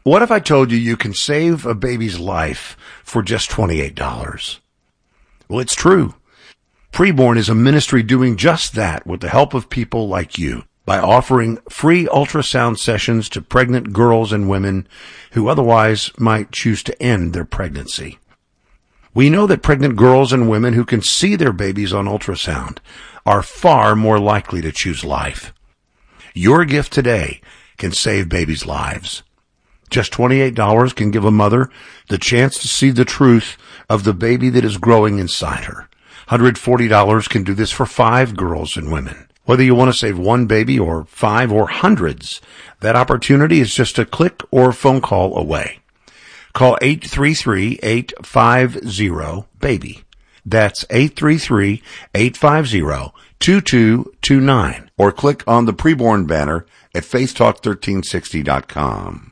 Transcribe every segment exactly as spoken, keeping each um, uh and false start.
What if I told you you can save a baby's life for just twenty-eight dollars? Well, it's true. Preborn is a ministry doing just that with the help of people like you by offering free ultrasound sessions to pregnant girls and women who otherwise might choose to end their pregnancy. We know that pregnant girls and women who can see their babies on ultrasound are far more likely to choose life. Your gift today can save babies' lives. Just twenty-eight dollars can give a mother the chance to see the truth of the baby that is growing inside her. one hundred forty dollars can do this for five girls and women. Whether you want to save one baby or five or hundreds, that opportunity is just a click or phone call away. Call eight three three, eight five zero, BABY. That's eight three three, eight five zero, two two two nine. Or click on the Preborn banner at faith talk thirteen sixty dot com.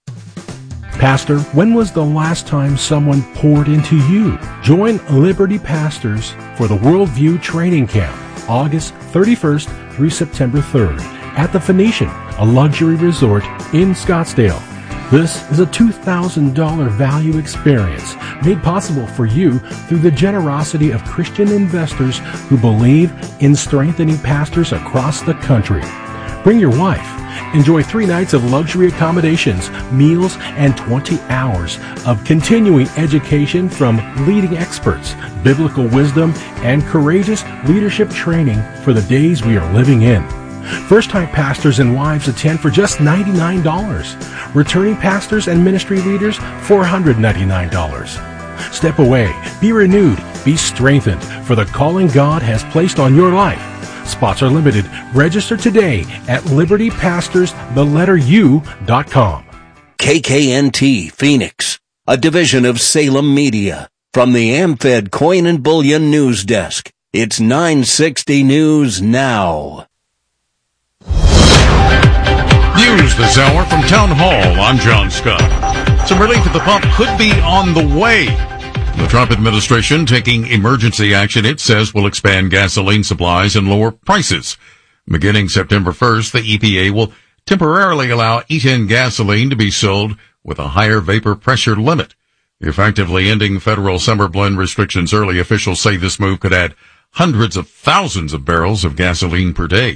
Pastor, when was the last time someone poured into you? Join Liberty Pastors for the Worldview Training Camp, August thirty-first through September third, at the Phoenician, a luxury resort in Scottsdale. This is a two thousand dollars value experience made possible for you through the generosity of Christian investors who believe in strengthening pastors across the country. Bring your wife. Enjoy three nights of luxury accommodations, meals, and twenty hours of continuing education from leading experts, biblical wisdom, and courageous leadership training for the days we are living in. First-time pastors and wives attend for just ninety-nine dollars. Returning pastors and ministry leaders, four hundred ninety-nine dollars. Step away, be renewed, be strengthened for the calling God has placed on your life. Spots are limited. Register today at liberty pastors the letter u dot com. K K N T Phoenix, a division of Salem Media. From the AmFed Coin and Bullion News Desk, it's nine sixty News Now. News this hour from Town Hall. I'm John Scott. Some relief at the pump could be on the way. The Trump administration taking emergency action, it says, will expand gasoline supplies and lower prices. Beginning September first, the E P A will temporarily allow E ten gasoline to be sold with a higher vapor pressure limit, effectively ending federal summer blend restrictions early. Officials say this move could add hundreds of thousands of barrels of gasoline per day.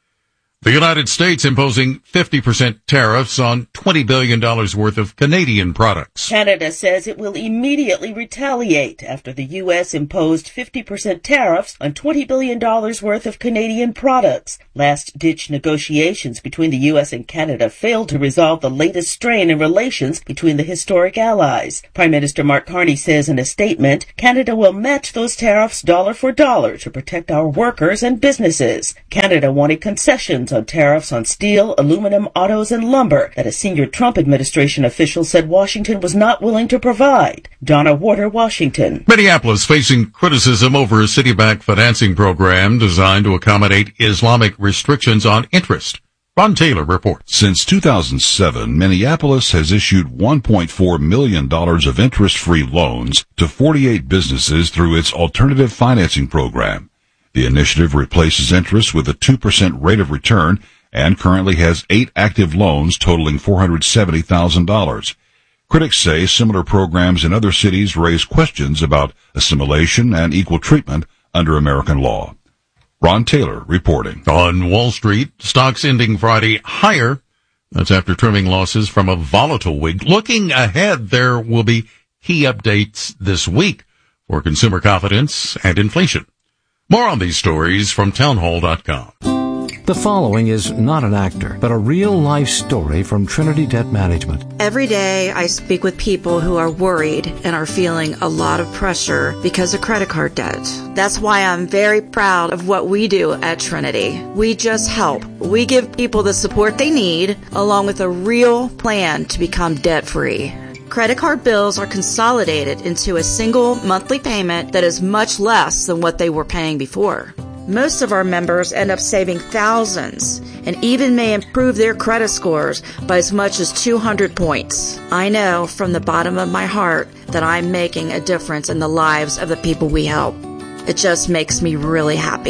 The United States imposing fifty percent tariffs on twenty billion dollars worth of Canadian products. Canada says it will immediately retaliate after the U S imposed fifty percent tariffs on twenty billion dollars worth of Canadian products. Last-ditch negotiations between the U S and Canada failed to resolve the latest strain in relations between the historic allies. Prime Minister Mark Carney says in a statement, Canada will match those tariffs dollar for dollar to protect our workers and businesses. Canada wanted concessions on tariffs on steel, aluminum, autos, and lumber that a senior Trump administration official said Washington was not willing to provide. Donna Warder, Washington. Minneapolis facing criticism over a city-backed financing program designed to accommodate Islamic restrictions on interest. Ron Taylor reports. Since two thousand seven, Minneapolis has issued one point four million dollars of interest-free loans to forty-eight businesses through its alternative financing program. The initiative replaces interest with a two percent rate of return and currently has eight active loans totaling four hundred seventy thousand dollars. Critics say similar programs in other cities raise questions about assimilation and equal treatment under American law. Ron Taylor reporting. On Wall Street, stocks ending Friday higher. That's after trimming losses from a volatile week. Looking ahead, there will be key updates this week for consumer confidence and inflation. More on these stories from townhall dot com. The following is not an actor, but a real-life story from Trinity Debt Management. Every day I speak with people who are worried and are feeling a lot of pressure because of credit card debt. That's why I'm very proud of what we do at Trinity. We just help. We give people the support they need, along with a real plan to become debt-free. Credit card bills are consolidated into a single monthly payment that is much less than what they were paying before. Most of our members end up saving thousands and even may improve their credit scores by as much as two hundred points. I know from the bottom of my heart that I'm making a difference in the lives of the people we help. It just makes me really happy.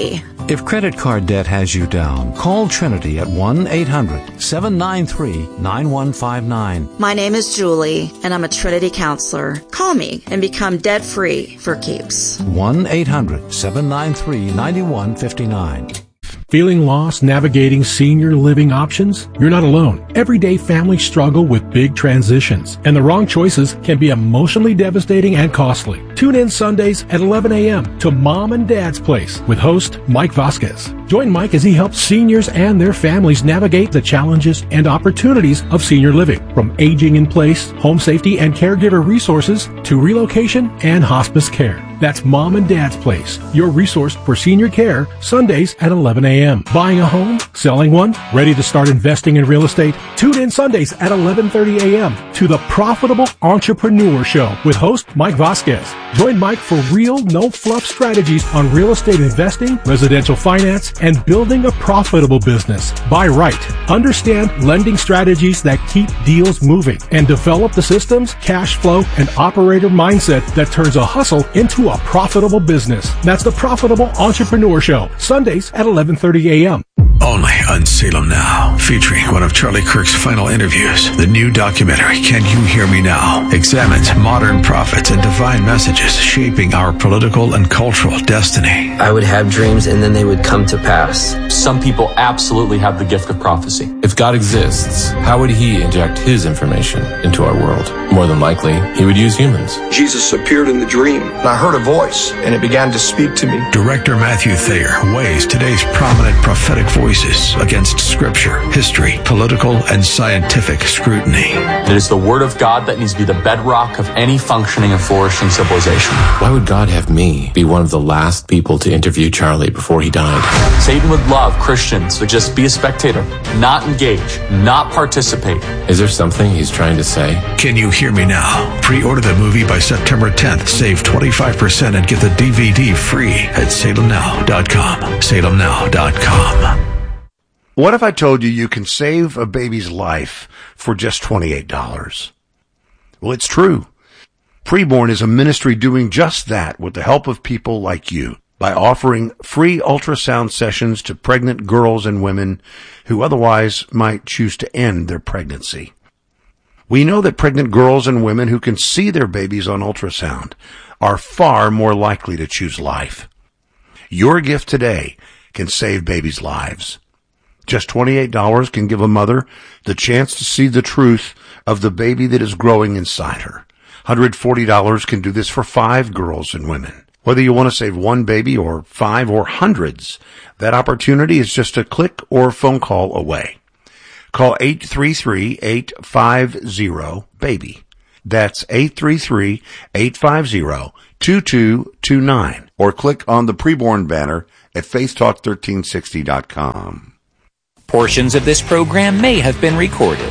If credit card debt has you down, call Trinity at one eight hundred seven nine three nine one five nine. My name is Julie, and I'm a Trinity counselor. Call me and become debt-free for keeps. one eight hundred seven nine three nine one five nine. Feeling lost navigating senior living options? You're not alone. Everyday families struggle with big transitions, and the wrong choices can be emotionally devastating and costly. Tune in Sundays at eleven a.m. to Mom and Dad's Place with host Mike Vasquez. Join Mike as he helps seniors and their families navigate the challenges and opportunities of senior living, from aging in place, home safety and caregiver resources, to relocation and hospice care. That's Mom and Dad's Place, your resource for senior care, Sundays at eleven a.m. Buying a home? Selling one? Ready to start investing in real estate? Tune in Sundays at eleven thirty a.m. to the Profitable Entrepreneur Show with host Mike Vasquez. Join Mike for real, no-fluff strategies on real estate investing, residential finance, and building a profitable business. Buy right. Understand lending strategies that keep deals moving, and develop the systems, cash flow, and operator mindset that turns a hustle into a profitable business. That's the Profitable Entrepreneur Show, Sundays at eleven thirty a.m. Only on Salem Now, featuring one of Charlie Kirk's final interviews. The new documentary, Can You Hear Me Now?, examines modern prophets and divine messages shaping our political and cultural destiny. I would have dreams and then they would come to pass. Some people absolutely have the gift of prophecy. If God exists, how would he inject his information into our world? More than likely, he would use humans. Jesus appeared in the dream, and I heard a voice, and it began to speak to me. Director Matthew Thayer weighs today's prominent prophetic voices against scripture, history, political, and scientific scrutiny. It is the word of God that needs to be the bedrock of any functioning and flourishing civilization. Why would God have me be one of the last people to interview Charlie before he died? Satan would love Christians to just be a spectator, not engage, not participate. Is there something he's trying to say? Can You Hear Me Now? Pre-order the movie by September tenth. Save twenty-five percent and get the D V D free at salem now dot com. salem now dot com. What if I told you you can save a baby's life for just twenty-eight dollars? Well, it's true. Preborn is a ministry doing just that with the help of people like you, by offering free ultrasound sessions to pregnant girls and women who otherwise might choose to end their pregnancy. We know that pregnant girls and women who can see their babies on ultrasound are far more likely to choose life. Your gift today can save babies' lives. Just twenty-eight dollars can give a mother the chance to see the truth of the baby that is growing inside her. one hundred forty dollars can do this for five girls and women. Whether you want to save one baby or five or hundreds, that opportunity is just a click or phone call away. Call eight three three, eight five zero, BABY. That's eight three three, eight five zero, two two two nine. Or click on the Preborn banner at faith talk thirteen sixty dot com. Portions of this program may have been recorded.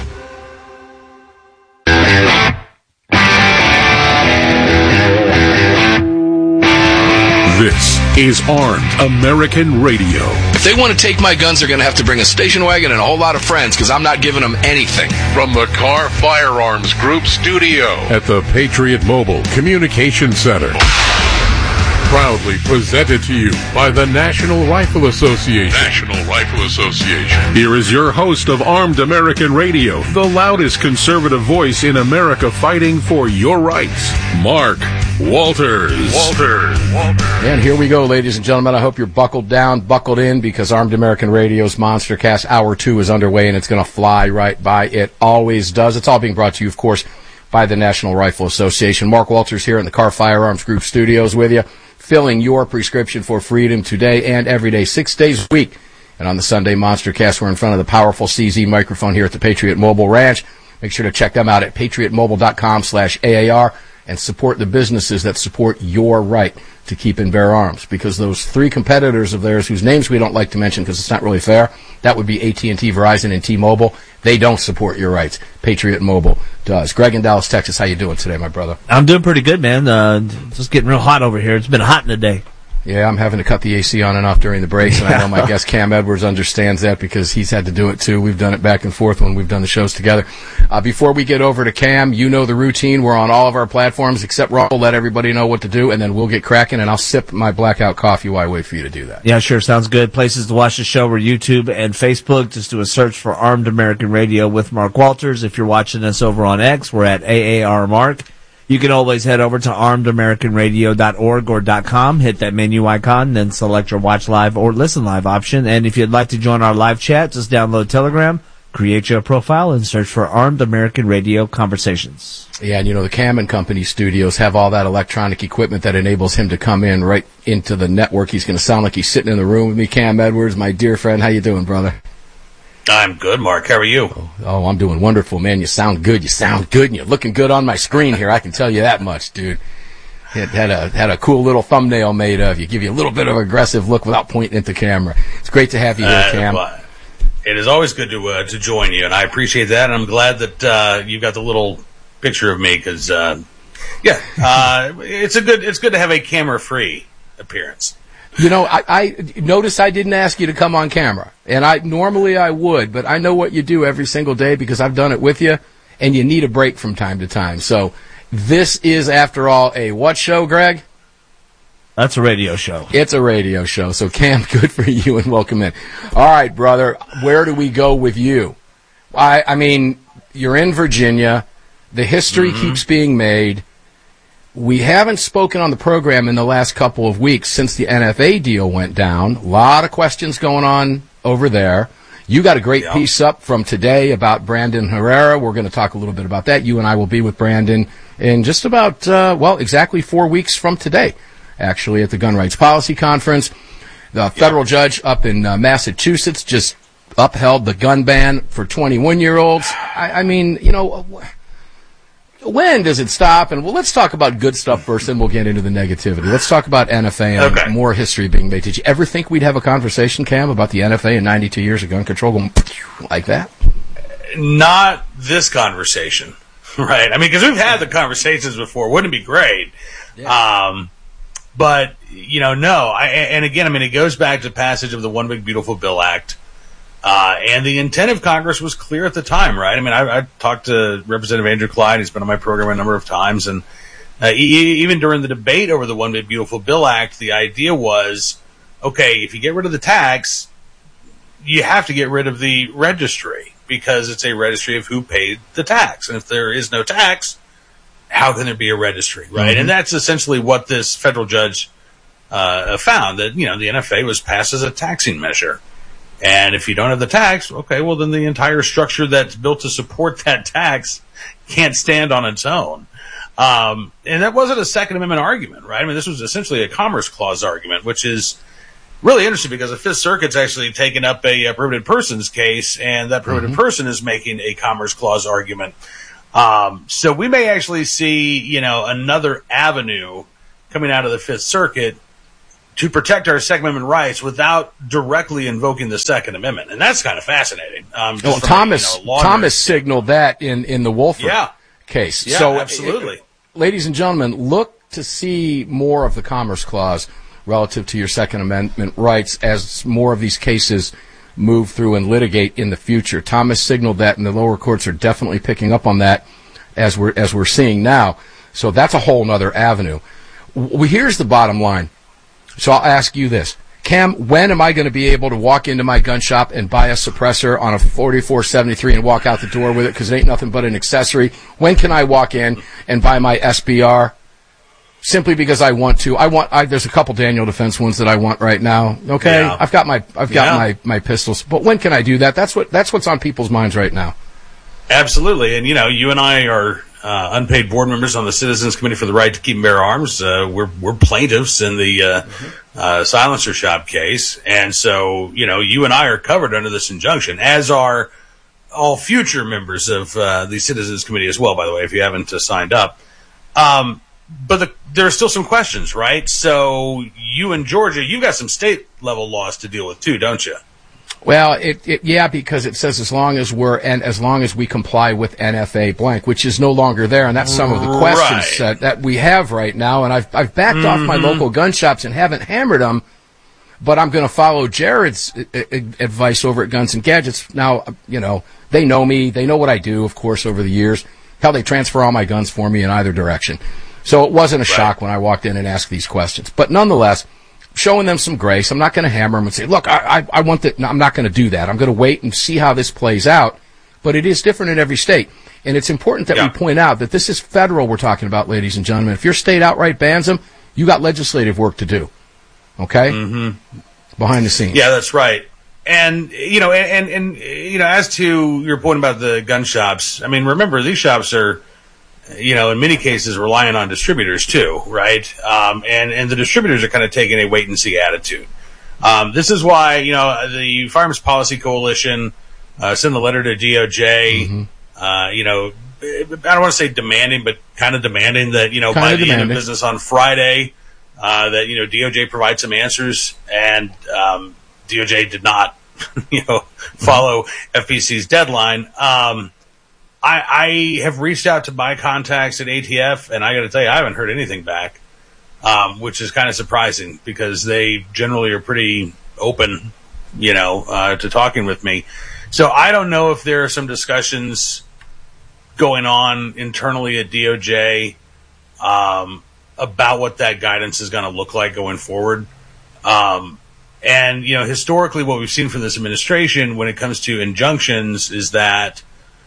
This is Armed American Radio. If they want to take my guns, they're going to have to bring a station wagon and a whole lot of friends, because I'm not giving them anything. From the Car Firearms Group studio At the Patriot Mobile Communication Center. Proudly presented to you by the National Rifle Association. National Rifle Association. Here is your host of Armed American Radio, the loudest conservative voice in America fighting for your rights, Mark Walters. Walters. Walters. And here we go, ladies and gentlemen. I hope you're buckled down, buckled in, because Armed American Radio's Monster Cast Hour two is underway, and it's going to fly right by. It always does. It's all being brought to you, of course, by the National Rifle Association. Mark Walters here in the Car Firearms Group studios with you, filling your prescription for freedom today and every day, six days a week. And on the Sunday Monster Cast, we're in front of the powerful C Z microphone here at the Patriot Mobile Ranch. Make sure to check them out at patriot mobile dot com slash A A R and support the businesses that support your right to keep and bear arms. Because those three competitors of theirs, whose names we don't like to mention because it's not really fair, that would be A T and T, Verizon, and T-Mobile. They don't support your rights. Patriot Mobile does. Greg in Dallas, Texas, how you doing today, my brother? I'm doing pretty good, man. Uh, just getting real hot over here. It's been hot in the day. Yeah, I'm having to cut the A C on and off during the breaks, and I know my guest Cam Edwards understands that because he's had to do it too. We've done it back and forth when we've done the shows together. Uh, before we get over to Cam, you know the routine. We're on all of our platforms except Rumble. Let everybody know what to do, and then we'll get cracking, and I'll sip my blackout coffee while I wait for you to do that. Yeah, sure. Sounds good. Places to watch the show are YouTube and Facebook. Just do a search for Armed American Radio with Mark Walters. If you're watching us over on X, we're at A A R Mark. You can always head over to armed american radio dot org or .com, hit that menu icon, then select your watch live or listen live option. And if you'd like to join our live chat, just download Telegram, create your profile, and search for Armed American Radio Conversations. Yeah, and you know, the Cam and Company studios have all that electronic equipment that enables him to come in right into the network. He's going to sound like he's sitting in the room with me. Cam Edwards, my dear friend. How you doing, brother? I'm good, Mark. How are you? Oh, oh, I'm doing wonderful, man. You sound good. You sound good, and you're looking good on my screen here. I can tell you that much, dude. It had a had a cool little thumbnail made of you. Give you a little bit of an aggressive look without pointing at the camera. It's great to have you here, uh, Cam. Well, it is always good to uh, to join you, and I appreciate that. And I'm glad that uh, you've got the little picture of me because, uh, yeah, uh, it's a good it's good to have a camera-free appearance. You know, I, I notice I didn't ask you to come on camera, and I normally I would, but I know what you do every single day because I've done it with you, and you need a break from time to time. So this is, after all, a what show, Greg? That's a radio show. It's a radio show. So, Cam, good for you, and welcome in. All right, brother, where do we go with you? I, I mean, you're in Virginia. The history mm-hmm. keeps being made. We haven't spoken on the program in the last couple of weeks since the N F A deal went down. A lot of questions going on over there. You got a great yeah. piece up from today about Brandon Herrera. We're going to talk a little bit about that. You and I will be with Brandon in just about, uh, well, exactly four weeks from today, actually, at the Gun Rights Policy Conference. The federal yeah. judge up in uh, Massachusetts just upheld the gun ban for twenty-one-year-olds. I, I mean, you know... When does it stop? And well, let's talk about good stuff first, then we'll get into the negativity. Let's talk about N F A and okay. more history being made. Did you ever think we'd have a conversation, Cam, about the N F A and ninety-two years of gun control going like that? Not this conversation, right? I mean, because we've had the conversations before. Wouldn't it be great? Yeah. Um, but, you know, no. I, and again, I mean, it goes back to the passage of the One Big Beautiful Bill Act. Uh, and the intent of Congress was clear at the time, right? I mean, I, I talked to Representative Andrew Clyde. He's been on my program a number of times. And uh, e- even during the debate over the One Big Beautiful Bill Act, the idea was, okay, if you get rid of the tax, you have to get rid of the registry because it's a registry of who paid the tax. And if there is no tax, how can there be a registry, right? Mm-hmm. And that's essentially what this federal judge uh, found, that, you know, the N F A was passed as a taxing measure. And if you don't have the tax, okay, well, then the entire structure that's built to support that tax can't stand on its own. Um, and that wasn't a Second Amendment argument, right? I mean, this was essentially a Commerce Clause argument, which is really interesting because the Fifth Circuit's actually taken up a, a prohibited persons case, and that prohibited mm-hmm. person is making a Commerce Clause argument. Um, so we may actually see, you know, another avenue coming out of the Fifth Circuit to protect our Second Amendment rights without directly invoking the Second Amendment. And that's kind of fascinating. Um, well, Thomas, a, you know, Thomas signaled that in, in the Wolford yeah. case. Yeah, so, absolutely. It, ladies and gentlemen, look to see more of the Commerce Clause relative to your Second Amendment rights as more of these cases move through and litigate in the future. Thomas signaled that, and the lower courts are definitely picking up on that as we're, as we're seeing now. So that's a whole other avenue. Well, here's the bottom line. So I'll ask you this. Cam, when am I going to be able to walk into my gun shop and buy a suppressor on a forty-four seventy-three and walk out the door with it because it ain't nothing but an accessory? When can I walk in and buy my S B R? Simply because I want to. I want. I, there's a couple Daniel Defense ones that I want right now. Okay, yeah. I've got my I've got yeah. my, my pistols. But when can I do that? That's what that's what's on people's minds right now. Absolutely, and you know, you and I are uh, unpaid board members on the Citizens Committee for the Right to Keep and Bear Arms. Uh, we're we're plaintiffs in the uh, mm-hmm. uh, silencer shop case, and so you know, you and I are covered under this injunction, as are all future members of uh, the Citizens Committee as well. By the way, if you haven't uh, signed up, um, but the, there are still some questions, right? So you in Georgia, you've got some state level laws to deal with too, don't you? Well, it, it yeah, because it says as long as we're and as long as we comply with N F A blank, which is no longer there, and that's some of the questions Right. uh, that we have right now. And I've I've backed off my Mhm. local gun shops and haven't hammered them, but I'm going to follow Jared's uh, uh, advice over at Guns and Gadgets. Now, uh, you know, they know me, they know what I do, of course, over the years. Hell, they transfer all my guns for me in either direction, so it wasn't a shock when I walked in and asked these questions. But nonetheless, showing them some grace. I'm not going to hammer them and say, look, I, I, I want that. No, I'm not going to do that. I'm going to wait and see how this plays out. But it is different in every state. And it's important that Yeah. we point out that this is federal we're talking about, ladies and gentlemen. If your state outright bans them, you got legislative work to do. Okay? Mm-hmm. Behind the scenes. Yeah, that's right. And, you know, and, and, and, you know, as to your point about the gun shops, I mean, remember, these shops are, you know, in many cases relying on distributors too, right? Um, and, and the distributors are kind of taking a wait and see attitude. Um, this is why, you know, the Firearms Policy Coalition, uh, sent a letter to D O J, Mm-hmm. uh, you know, I don't want to say demanding, but kind of demanding that, you know, Kinda by the end demanding. of business on Friday, uh, that, you know, D O J provide some answers, and, um, D O J did not, you know, follow F P C's deadline. Um, I, I have reached out to my contacts at A T F, and I got to tell you, I haven't heard anything back, um, which is kind of surprising because they generally are pretty open, you know, uh, to talking with me. So I don't know if there are some discussions going on internally at D O J um, about what that guidance is going to look like going forward. Um, and, you know, historically what we've seen from this administration when it comes to injunctions is that,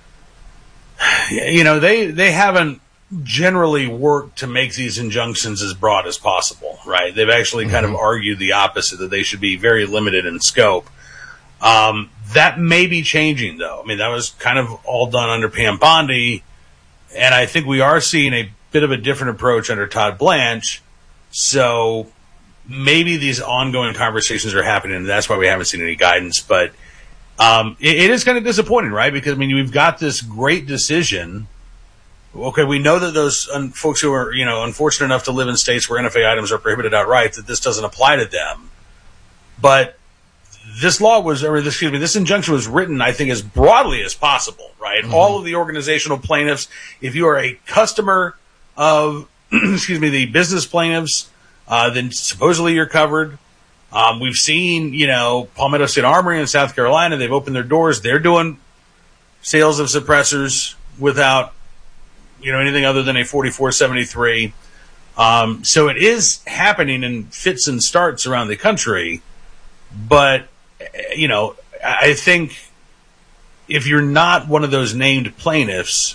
you know, they, they haven't generally worked to make these injunctions as broad as possible, right? They've actually mm-hmm. kind of argued the opposite, that they should be very limited in scope. Um, that may be changing, though. I mean, that was kind of all done under Pam Bondi, and I think we are seeing a bit of a different approach under Todd Blanche. So maybe these ongoing conversations are happening, and that's why we haven't seen any guidance. But um, it, it is kind of disappointing, right? Because, I mean, we've got this great decision. Okay, we know that those un- folks who are, you know, unfortunate enough to live in states where N F A items are prohibited outright, that this doesn't apply to them. But this law was, or excuse me, this injunction was written, I think, as broadly as possible, right? Mm-hmm. All of the organizational plaintiffs, if you are a customer of, excuse me, the business plaintiffs, uh, then supposedly you're covered. Um, we've seen, you know, Palmetto State Armory in South Carolina, they've opened their doors. They're doing sales of suppressors without, you know, anything other than a forty-four seventy-three. Um, so it is happening in fits and starts around the country. But, you know, I think if you're not one of those named plaintiffs,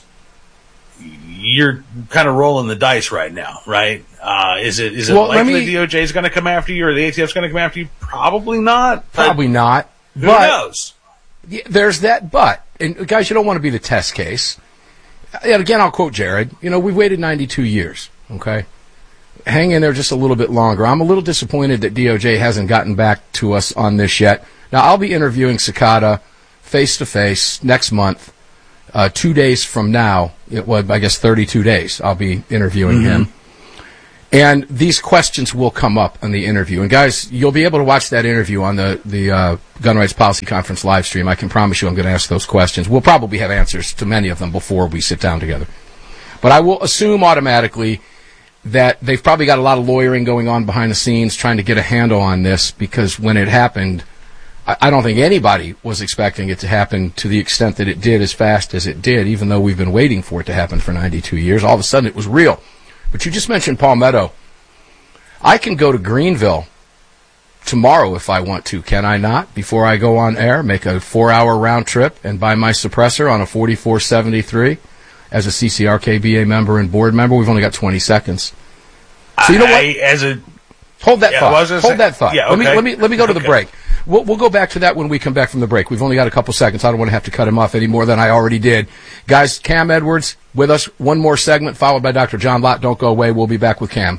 you're kind of rolling the dice right now, right? Uh, is it is it Well, likely let me- the D O J is going to come after you or the A T F is going to come after you? Probably not. but Probably not. Who but knows? Yeah, there's that but. And guys, you don't want to be the test case. And again, I'll quote Jared. You know, we've waited ninety-two years, okay? Hang in there just a little bit longer. I'm a little disappointed that D O J hasn't gotten back to us on this yet. Now, I'll be interviewing Cicada face-to-face next month, uh, two days from now. It was, I guess, thirty-two days. I'll be interviewing Mm-hmm. him. And these questions will come up in the interview. And guys, you'll be able to watch that interview on the, the uh, Gun Rights Policy Conference live stream. I can promise you I'm going to ask those questions. We'll probably have answers to many of them before we sit down together. But I will assume automatically that they've probably got a lot of lawyering going on behind the scenes trying to get a handle on this, because when it happened, I, I don't think anybody was expecting it to happen to the extent that it did as fast as it did, even though we've been waiting for it to happen for ninety-two years. All of a sudden it was real. But you just mentioned Palmetto. I can go to Greenville tomorrow if I want to, can I not? Before I go on air, make a four-hour round trip and buy my suppressor on a forty-four seventy-three as a C C R K B A member and board member. We've only got twenty seconds. So you know what? I, as a Hold that Yeah, thought. well, I was gonna Hold say- that thought. yeah, Let me okay. let me let me go to the Okay. break. We'll, we'll go back to that when we come back from the break. We've only got a couple seconds. I don't want to have to cut him off any more than I already did. Guys, Cam Edwards with us. One more segment followed by Doctor John Lott. Don't go away. We'll be back with Cam.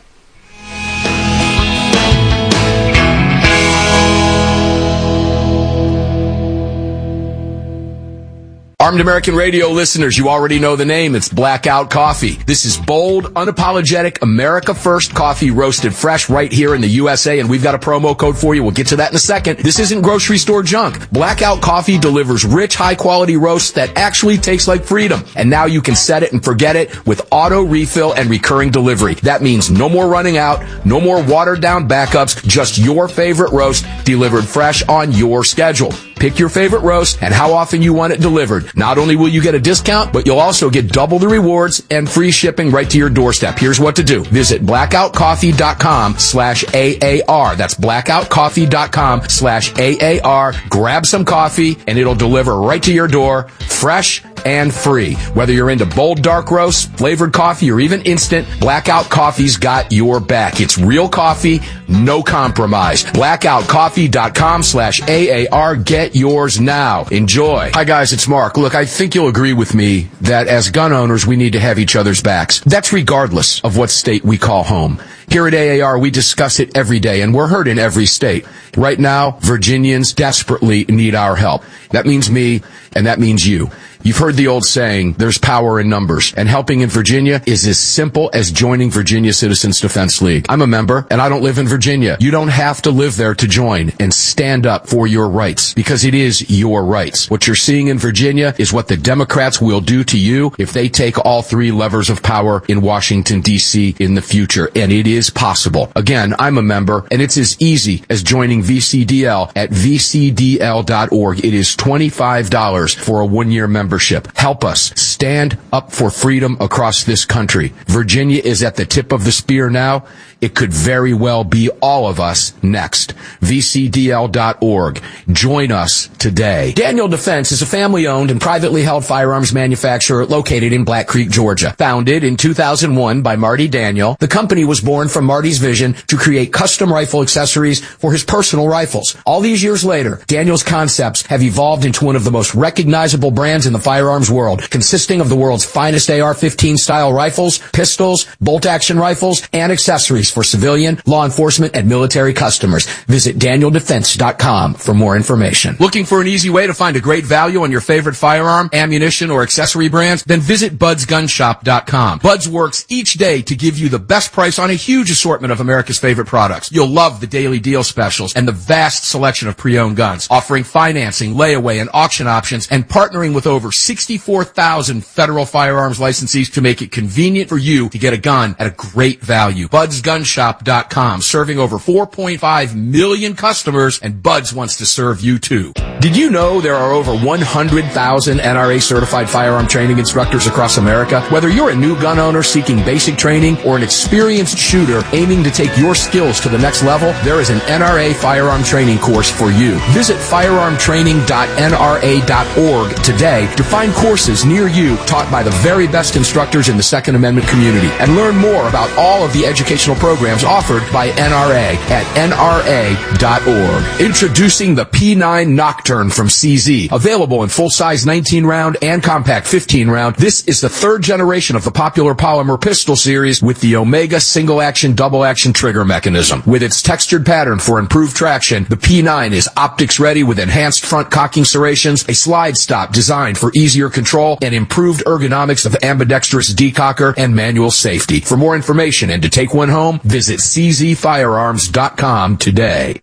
Armed American Radio listeners, you already know the name. It's Blackout Coffee. This is bold, unapologetic, America First coffee roasted fresh right here in the U S A, and we've got a promo code for you. We'll get to that in a second. This isn't grocery store junk. Blackout Coffee delivers rich, high-quality roasts that actually taste like freedom. And now you can set it and forget it with auto refill and recurring delivery. That means no more running out, no more watered-down backups, just your favorite roast delivered fresh on your schedule. Pick your favorite roast and how often you want it delivered. Not only will you get a discount, but you'll also get double the rewards and free shipping right to your doorstep. Here's what to do. Visit blackoutcoffee.com slash AAR. That's blackoutcoffee.com slash AAR. Grab some coffee and it'll deliver right to your door, fresh and free. Whether you're into bold dark roasts, flavored coffee, or even instant, Blackout Coffee's got your back. It's real coffee, no compromise. blackoutcoffee.com slash AAR. Get yours now. Enjoy. Hi guys, it's Mark. Look, I think you'll agree with me that as gun owners, we need to have each other's backs. That's regardless of what state we call home. Here at A A R, we discuss it every day, and we're heard in every state. Right now, Virginians desperately need our help. That means me, and that means you. You've heard the old saying, there's power in numbers, and helping in Virginia is as simple as joining Virginia Citizens Defense League. I'm a member, and I don't live in Virginia. You don't have to live there to join and stand up for your rights, because it is your rights. What you're seeing in Virginia is what the Democrats will do to you if they take all three levers of power in Washington, D C in the future, and it is possible. Again, I'm a member, and it's as easy as joining V C D L at v c d l dot org. It is twenty-five dollars for a one-year membership. Help us stand up for freedom across this country. Virginia is at the tip of the spear now. It could very well be all of us next. v c d l dot org. Join us today. Daniel Defense is a family-owned and privately held firearms manufacturer located in Black Creek, Georgia. Founded in two thousand one by Marty Daniel, the company was born from Marty's vision to create custom rifle accessories for his personal rifles. All these years later, Daniel's concepts have evolved into one of the most recognizable brands in the firearms world, consisting of the world's finest A R fifteen style rifles, pistols, bolt-action rifles, and accessories for civilian, law enforcement, and military customers. Visit daniel defense dot com for more information. Looking for an easy way to find a great value on your favorite firearm, ammunition, or accessory brands? Then visit buds gun shop dot com. Buds works each day to give you the best price on a huge assortment of America's favorite products. You'll love the daily deal specials and the vast selection of pre-owned guns, offering financing, layaway, and auction options, and partnering with over sixty-four thousand federal firearms licensees to make it convenient for you to get a gun at a great value. buds gun shop dot com, serving over four point five million customers, and Buds wants to serve you too. Did you know there are over one hundred thousand N R A certified firearm training instructors across America? Whether you're a new gun owner seeking basic training or an experienced shooter aiming to take your skills to the next level, there is an N R A firearm training course for you. Visit firearm training dot n r a dot org today to find courses near you taught by the very best instructors in the Second Amendment community, and learn more about all of the educational programs offered by N R A at n r a dot org. Introducing the P nine Nocturne from C Z. Available in full-size nineteen round and compact fifteen round, this is the third generation of the popular polymer pistol series with the Omega single-action, double-action trigger mechanism. With its textured pattern for improved traction, the P nine is optics-ready with enhanced front cocking serrations, a slide stop designed for easier control, and improved ergonomics of ambidextrous decocker and manual safety. For more information and to take one home, visit c z firearms dot com today.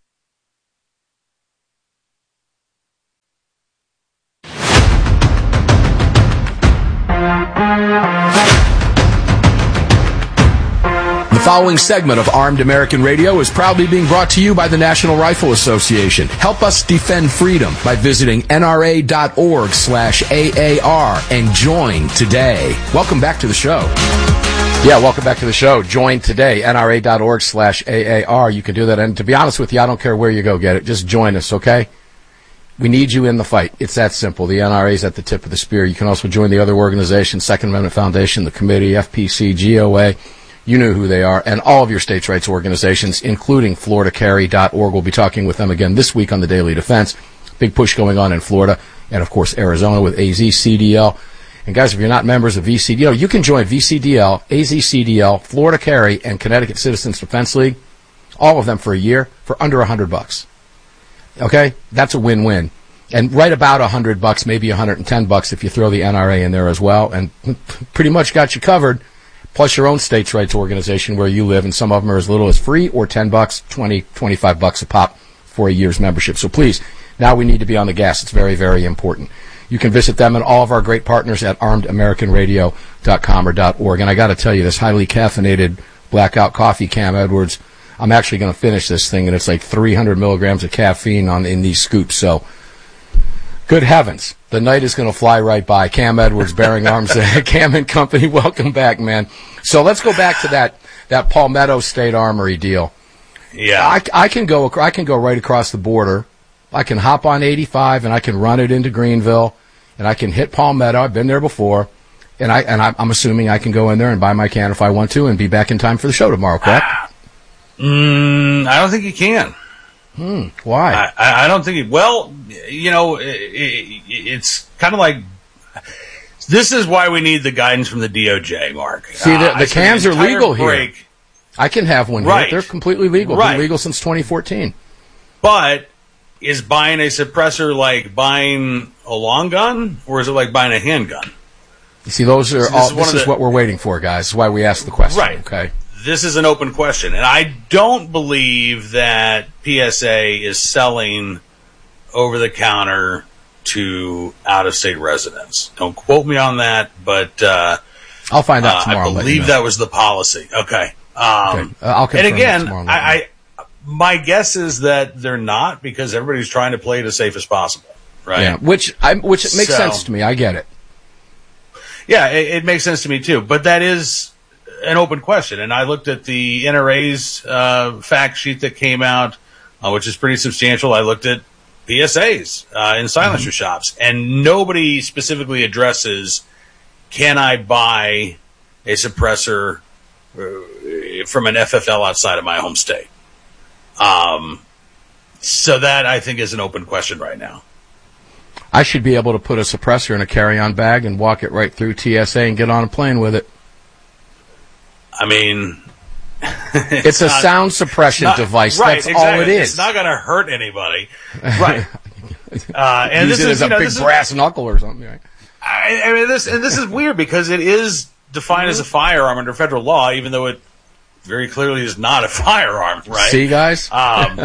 The following segment of Armed American Radio is proudly being brought to you by the National Rifle Association. Help us defend freedom by visiting n r a dot org slash A A R and join today. Welcome back to the show. Yeah, welcome back to the show. Join today, n r a dot org slash A A R. You can do that. And to be honest with you, I don't care where you go get it. Just join us, okay? We need you in the fight. It's that simple. The N R A is at the tip of the spear. You can also join the other organizations, Second Amendment Foundation, the Committee, F P C, G O A. You know who they are, and all of your states' rights organizations, including florida carry dot org. We'll be talking with them again this week on the Daily Defense. Big push going on in Florida, and of course Arizona with A Z C D L. And guys, if you're not members of V C D L, you can join V C D L, A Z C D L, Florida Carry, and Connecticut Citizens Defense League, all of them for a year, for under a hundred bucks. Okay? That's a win-win. and right about a hundred bucks, maybe a hundred and ten bucks if you throw the N R A in there as well, and pretty much got you covered. Plus your own states' rights organization where you live, and some of them are as little as free or ten bucks, twenty, twenty-five bucks a pop for a year's membership. So please, now we need to be on the gas. It's very, very important. You can visit them and all of our great partners at armed american radio dot com or .org. And I got to tell you, this highly caffeinated Blackout Coffee, Cam Edwards, I'm actually going to finish this thing, and it's like three hundred milligrams of caffeine on in these scoops. So, good heavens, the night is going to fly right by. Cam Edwards, Bearing Arms, Cam and Company, welcome back, man. So let's go back to that that Palmetto State Armory deal. Yeah, I, I can go I can go right across the border. I can hop on eighty-five and I can run it into Greenville, and I can hit Palmetto. I've been there before, and I and I'm assuming I can go in there and buy my can if I want to, and be back in time for the show tomorrow. Correct? Mm, I don't think you can. Hmm. Why? I, I don't think. You, well, you know, it, it, it's kind of like. This is why we need the guidance from the D O J, Mark. See, the, the uh, cans the are legal break, here. I can have one right. here. They're completely legal. Right. Been legal since twenty fourteen. But is buying a suppressor like buying a long gun, or is it like buying a handgun? You see, those are so all. This, this is, is the, what we're waiting for, guys. This is why we asked the question. Right. Okay. This is an open question, and I don't believe that P S A is selling over the counter to out-of-state residents. Don't quote me on that, but uh, I'll find out tomorrow. Uh, I believe you know. that was the policy. Okay. Um, okay. Uh, I'll and again, tomorrow, I, I my guess is that they're not, because everybody's trying to play it as safe as possible, right? Yeah, which I, which makes so, sense to me. I get it. Yeah, it, it makes sense to me too. But that is an open question, and I looked at the N R A's uh, fact sheet that came out, uh, which is pretty substantial. I looked at P S As uh, in silencer mm-hmm. shops, and nobody specifically addresses, can I buy a suppressor uh, from an F F L outside of my home state? Um, so that, I think, is an open question right now. I should be able to put a suppressor in a carry-on bag and walk it right through T S A and get on a plane with it. I mean... it's, it's a not, sound suppression not, device. Right, That's exactly. all it is. It's not going to hurt anybody. Right. Uh, and Use this it is as a you know, big this brass is, knuckle or something. Right? I, I mean, this and this is weird because it is defined as a firearm under federal law, even though it very clearly is not a firearm. Right? See, guys. Um,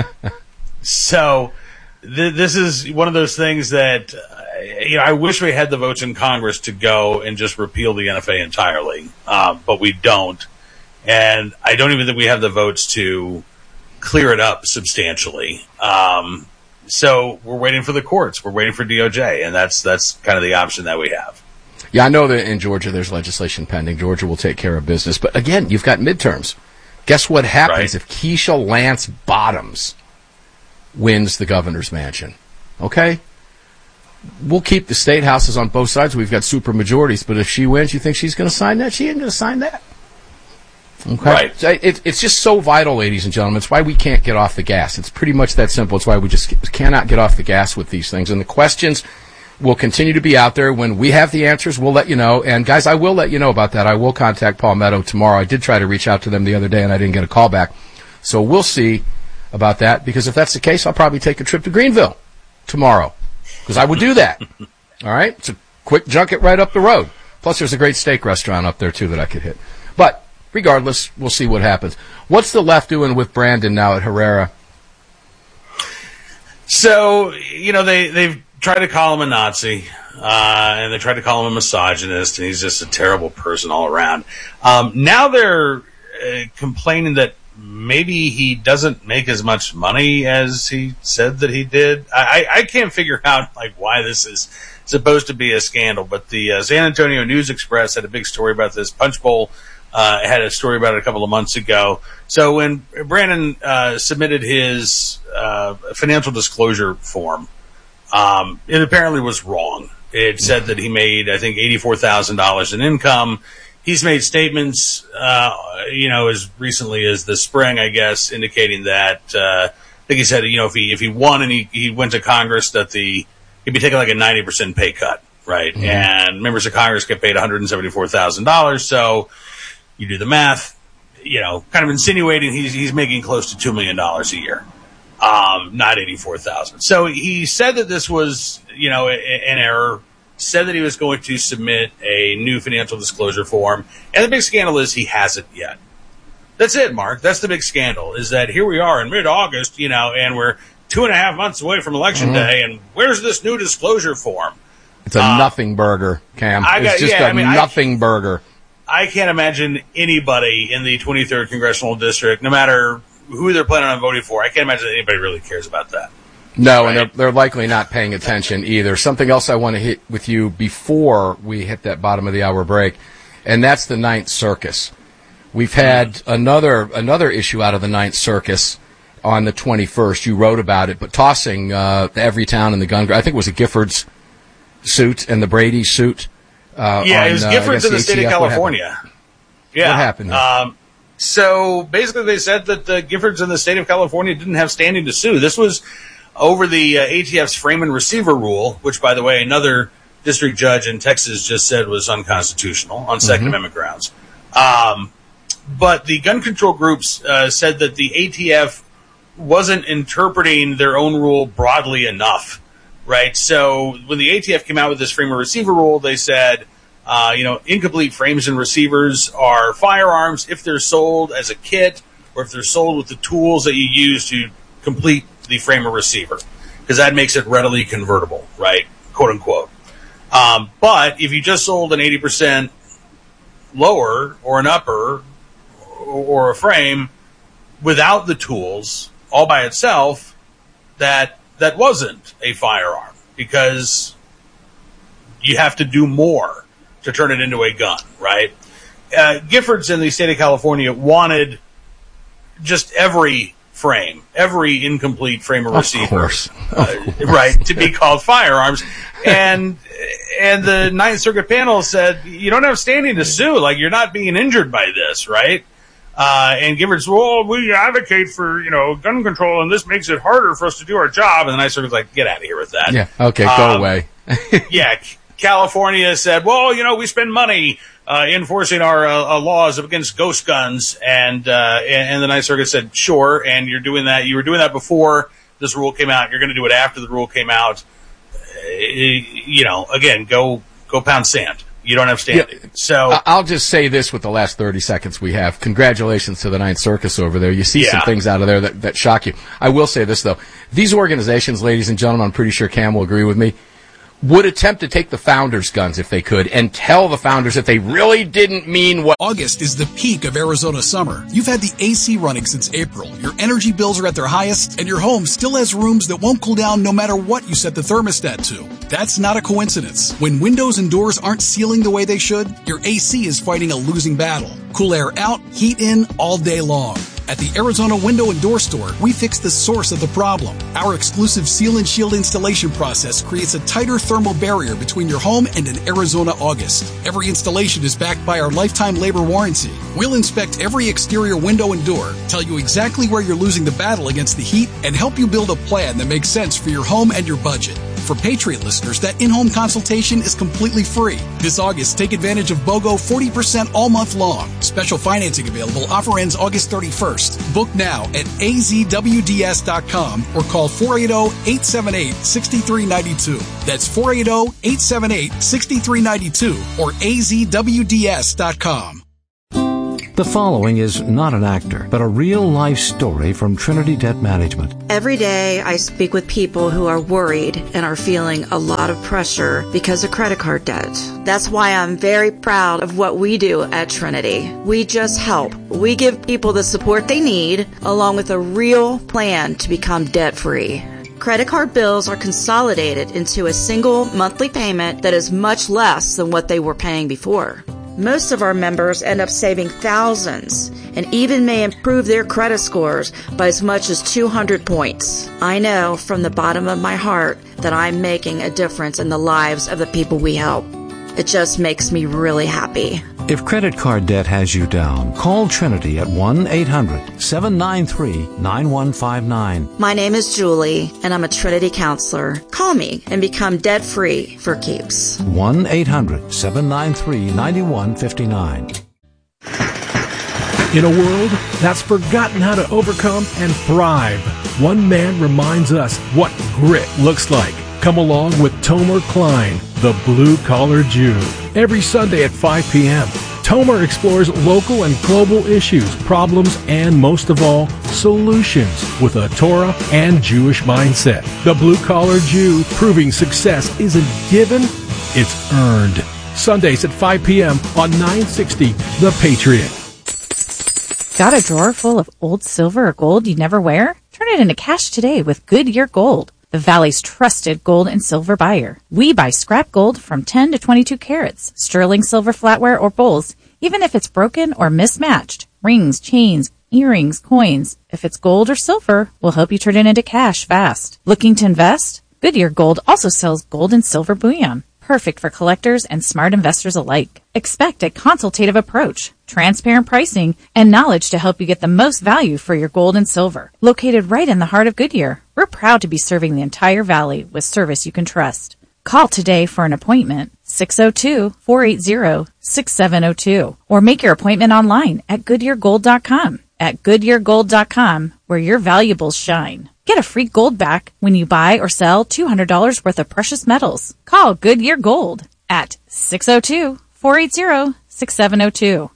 so th- this is one of those things that uh, you know I wish we had the votes in Congress to go and just repeal the N F A entirely, uh, but we don't, and I don't even think we have the votes to clear it up substantially. Um, So we're waiting for the courts. We're waiting for D O J, and that's that's kind of the option that we have. Yeah, I know that in Georgia there's legislation pending. Georgia will take care of business. But again, you've got midterms. Guess what happens Right. if Keisha Lance Bottoms wins the governor's mansion? Okay? We'll keep the state houses on both sides. We've got super majorities. But if she wins, you think she's going to sign that? She ain't going to sign that. Okay. Right. So it, it's just so vital, ladies and gentlemen. It's why we can't get off the gas. It's pretty much that simple. It's why we just cannot get off the gas with these things. And the questions will continue to be out there. When we have the answers, we'll let you know. And, guys, I will let you know about that. I will contact Palmetto tomorrow. I did try to reach out to them the other day, and I didn't get a call back. So we'll see about that, because if that's the case, I'll probably take a trip to Greenville tomorrow, because I would do that. All right? It's a quick junket right up the road. Plus, there's a great steak restaurant up there, too, that I could hit. But regardless, we'll see what happens. What's the left doing with Brandon now at Herrera? So, you know, they, they've tried to call him a Nazi, uh, and they tried to call him a misogynist, and he's just a terrible person all around. Um, now they're uh, complaining that maybe he doesn't make as much money as he said that he did. I, I can't figure out, like, why this is supposed to be a scandal, but the uh, San Antonio News Express had a big story about this. Punch Bowl Uh, had a story about it a couple of months ago. So when Brandon uh, submitted his uh, financial disclosure form, um, it apparently was wrong. It said that he made, I think, eighty-four thousand dollars in income. He's made statements, uh, you know, as recently as the spring, I guess, indicating that, uh, I think he said, you know, if he if he won and he, he went to Congress, that the he'd be taking like a ninety percent pay cut, right? Mm-hmm. And members of Congress get paid one hundred seventy-four thousand dollars, so you do the math, you know, kind of insinuating he's he's making close to two million dollars a year. um, not eighty-four thousand. So he said that this was, you know, a, a, an error, said that he was going to submit a new financial disclosure form, and the big scandal is he hasn't yet. That's it, Mark. That's the big scandal, is that here we are in mid-August, you know, and we're two and a half months away from Election mm-hmm. Day, and where's this new disclosure form? It's a uh, nothing burger, Cam. I got, it's just yeah, a I mean, nothing I, burger. I can't imagine anybody in the twenty-third Congressional District, no matter who they're planning on voting for, I can't imagine anybody really cares about that. No, right? and they're, they're likely not paying attention either. Something else I want to hit with you before we hit that bottom of the hour break, and that's the Ninth Circus. We've had mm-hmm. another another issue out of the Ninth Circus on the twenty-first. You wrote about it, but tossing uh, every town in the gun. I think it was a Giffords suit and the Brady suit. Uh, yeah, on, it was uh, Giffords in the the state of California. What yeah, what happened? Um, so basically, they said that the Giffords in the state of California didn't have standing to sue. This was over the uh, A T F's frame and receiver rule, which, by the way, another district judge in Texas just said was unconstitutional on Second mm-hmm. Amendment grounds. Um, but the gun control groups uh, said that the A T F wasn't interpreting their own rule broadly enough, right? So when the A T F came out with this frame and receiver rule, they said, uh, you know, incomplete frames and receivers are firearms if they're sold as a kit or if they're sold with the tools that you use to complete the frame or receiver, because that makes it readily convertible, right? Quote unquote. Um, but if you just sold an eighty percent lower or an upper or a frame without the tools all by itself, that that wasn't a firearm, because you have to do more to turn it into a gun, right? Uh, Giffords in the state of California wanted just every frame, every incomplete frame or receiver, of course. Of uh, course. right, to be called firearms. And and the Ninth Circuit panel said, you don't have standing to sue. Like, you're not being injured by this, right? Uh, and Giffords, well, we advocate for, you know, gun control, and this makes it harder for us to do our job. And the Ninth Circuit's like, get out of here with that. Yeah, okay, go um, away. yeah, California said, well, you know, we spend money uh, enforcing our uh, uh, laws against ghost guns, and, uh, and and the Ninth Circuit said, sure, and you're doing that. You were doing that before this rule came out. You're going to do it after the rule came out. Uh, you know, again, go go pound sand. You don't have standing. Yeah, so I'll just say this with the last thirty seconds we have. Congratulations to the Ninth Circus over there. You see yeah. some things out of there that, that shock you. I will say this, though. These organizations, ladies and gentlemen, I'm pretty sure Cam will agree with me, would attempt to take the founders' guns if they could and tell the founders that they really didn't mean what. August is the peak of Arizona summer. You've had the A C running since April. Your energy bills are at their highest, and your home still has rooms that won't cool down no matter what you set the thermostat to. That's not a coincidence. When windows and doors aren't sealing the way they should, your A C is fighting a losing battle. Cool air out, heat in all day long. At the Arizona Window and Door Store, we fix the source of the problem. Our exclusive Seal and Shield installation process creates a tighter thermal barrier between your home and an Arizona August. Every installation is backed by our lifetime labor warranty. We'll inspect every exterior window and door, tell you exactly where you're losing the battle against the heat, and help you build a plan that makes sense for your home and your budget. For Patriot listeners, that in-home consultation is completely free. This August, take advantage of BOGO forty percent all month long. Special financing available. Offer ends August thirty-first. Book now at A Z W D S dot com or call four eight zero, eight seven eight, six three nine two. That's four eight zero, eight seven eight, six three nine two or A Z W D S dot com. The following is not an actor, but a real-life story from Trinity Debt Management. Every day I speak with people who are worried and are feeling a lot of pressure because of credit card debt. That's why I'm very proud of what we do at Trinity. We just help. We give people the support they need, along with a real plan to become debt-free. Credit card bills are consolidated into a single monthly payment that is much less than what they were paying before. Most of our members end up saving thousands and even may improve their credit scores by as much as two hundred points. I know from the bottom of my heart that I'm making a difference in the lives of the people we help. It just makes me really happy. If credit card debt has you down, call Trinity at one eight hundred, seven nine three, nine one five nine. My name is Julie, and I'm a Trinity counselor. Call me and become debt-free for keeps. one eight hundred, seven nine three, nine one five nine. In a world that's forgotten how to overcome and thrive, one man reminds us what grit looks like. Come along with Tomer Klein, the blue-collar Jew. Every Sunday at five p.m., Tomer explores local and global issues, problems, and most of all, solutions with a Torah and Jewish mindset. The blue-collar Jew, proving success isn't given, it's earned. Sundays at five p.m. on nine sixty The Patriot. Got a drawer full of old silver or gold you never wear? Turn it into cash today with Goodyear Gold, the Valley's trusted gold and silver buyer. We buy scrap gold from ten to twenty-two carats, sterling silver flatware or bowls, even if it's broken or mismatched. Rings, chains, earrings, coins. If it's gold or silver, we'll help you turn it into cash fast. Looking to invest? Goodyear Gold also sells gold and silver bullion. Perfect for collectors and smart investors alike. Expect a consultative approach, transparent pricing, and knowledge to help you get the most value for your gold and silver. Located right in the heart of Goodyear, we're proud to be serving the entire valley with service you can trust. Call today for an appointment, six oh two, four eight zero, six seven oh two, or make your appointment online at goodyear gold dot com. At goodyear gold dot com, where your valuables shine. Get a free gold back when you buy or sell two hundred dollars worth of precious metals. Call Goodyear Gold at six oh two, four eight zero, six seven oh two.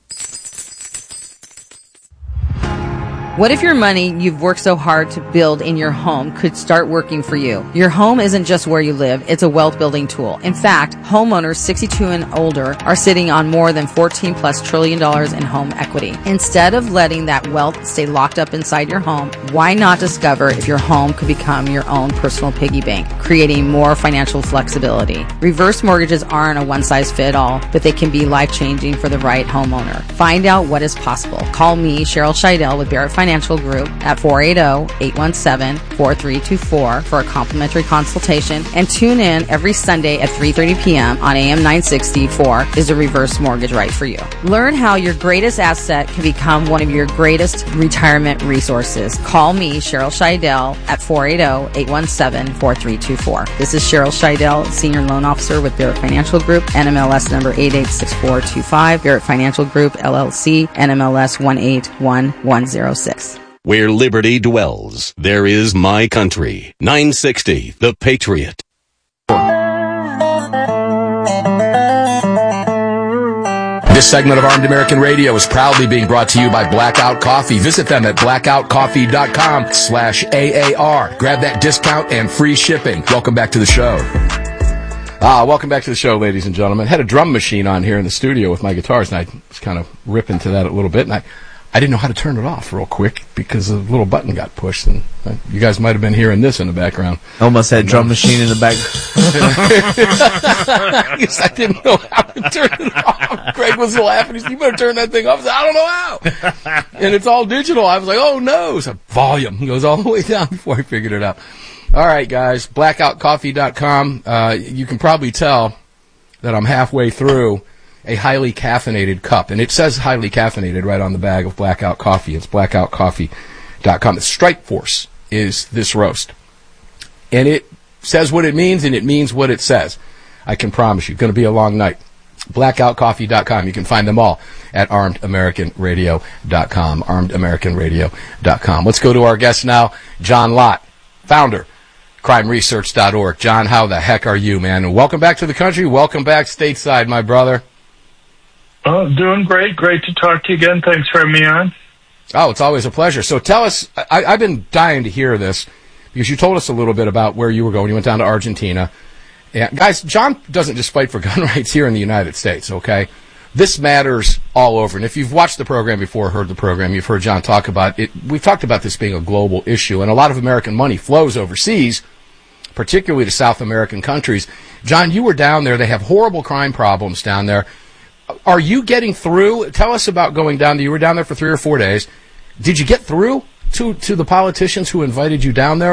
What if your money you've worked so hard to build in your home could start working for you? Your home isn't just where you live, it's a wealth building tool. In fact, homeowners sixty-two and older are sitting on more than fourteen plus trillion dollars in home equity. Instead of letting that wealth stay locked up inside your home, why not discover if your home could become your own personal piggy bank, creating more financial flexibility? Reverse mortgages aren't a one-size-fit-all, but they can be life-changing for the right homeowner. Find out what is possible. Call me, Cheryl Scheidel with Barrett Financial Group at four eight zero, eight one seven, four three two four for a complimentary consultation, and tune in every Sunday at three thirty p.m. on A M nine sixty for Is a Reverse Mortgage Right for You? Learn how your greatest asset can become one of your greatest retirement resources. Call me, Cheryl Scheidel, at four eight zero, eight one seven, four three two four. This is Cheryl Scheidel, Senior Loan Officer with Barrett Financial Group, N M L S number eight eight six four two five, Barrett Financial Group, L L C, N M L S one eight one one zero six. Where liberty dwells, there is my country. nine sixty The Patriot. This segment of Armed American Radio is proudly being brought to you by Blackout Coffee. Visit them at blackout coffee dot com slash A A R. Grab that discount and free shipping. Welcome back to the show. Ah, welcome back to the show, ladies and gentlemen. Had a drum machine on here in the studio with my guitars, and I was kind of ripping to that a little bit, and I I didn't know how to turn it off real quick because a little button got pushed, and uh, you guys might have been hearing this in the background. Almost had drum machine in the back. Because I didn't know how to turn it off. Greg was laughing. He said, "You better turn that thing off." I said, "I don't know how." And it's all digital. I was like, "Oh no!" So volume goes all the way down before I figured it out. All right, guys, blackout coffee dot com. Uh, you can probably tell that I'm halfway through a highly caffeinated cup. And it says highly caffeinated right on the bag of Blackout Coffee. It's blackout coffee dot com. The Strike Force is this roast. And it says what it means, and it means what it says. I can promise you. It's going to be a long night. blackout coffee dot com. You can find them all at armed american radio dot com. armed american radio dot com. Let's go to our guest now, John Lott, founder, crime research dot org. John, how the heck are you, man? And welcome back to the country. Welcome back stateside, my brother. Oh, doing great. Great to talk to you again. Thanks for having me on. Oh, it's always a pleasure. So tell us, I, I've been dying to hear this because you told us a little bit about where you were going. You went down to Argentina. And guys, John doesn't just fight for gun rights here in the United States, okay? This matters all over. And if you've watched the program before, heard the program, you've heard John talk about it. We've talked about this being a global issue, and a lot of American money flows overseas, particularly to South American countries. John, you were down there. They have horrible crime problems down there. Are you getting through? Tell us about going down there. You were down there for three or four days. Did you get through to, to the politicians who invited you down there?